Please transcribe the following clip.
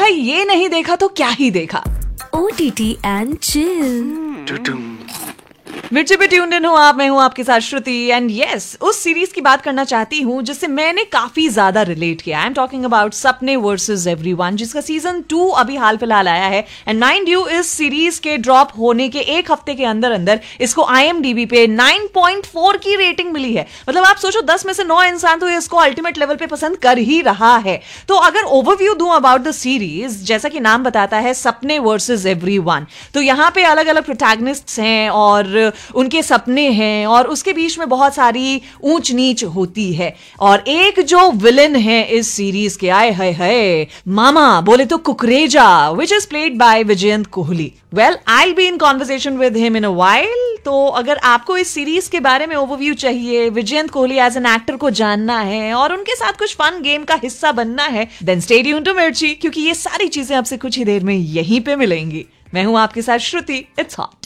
भाई ये नहीं देखा तो क्या ही देखा। OTT and chill। मिर्ची पे ट्यून्ड इन हो आप, मैं हूँ आपके साथ श्रुति। एंड यस, उस सीरीज की बात करना चाहती हूँ जिससे मैंने काफी ज्यादा रिलेट किया। आई एम टॉकिंग अबाउट सपने वर्सेस एवरीवन, जिसका सीजन 2 अभी हाल फिलहाल आया है। एंड माइंड यू, इस सीरीज के ड्रॉप होने के एक हफ्ते के अंदर अंदर इसको IMDb पे 9.4 की रेटिंग मिली है। मतलब आप सोचो 10 में से 9 इंसान तो इसको अल्टीमेट लेवल पे पसंद कर ही रहा है। तो अगर ओवरव्यू दूं अबाउट द सीरीज, जैसा कि नाम बताता है सपने वर्सेस एवरीवन, तो यहाँ पे अलग अलग प्रोटैगनिस्ट्स हैं और उनके सपने हैं और उसके बीच में बहुत सारी ऊंच नीच होती है। और एक जो विलन है इस सीरीज के, आए हाय हाय, मामा बोले तो Kukreja, which is played by Vijayant Kohli. Well, I will be in conversation with him in a while. तो अगर आपको इस सीरीज के बारे में ओवरव्यू चाहिए, Vijayant Kohli as an actor को जानना है और उनके साथ कुछ फन गेम का हिस्सा बनना है, देन स्टे ट्यून्ड टू मिर्ची, क्योंकि ये सारी चीजें आपसे कुछ ही देर में यहीं पे मिलेंगी। मैं हूं आपके साथ श्रुति। It's hot.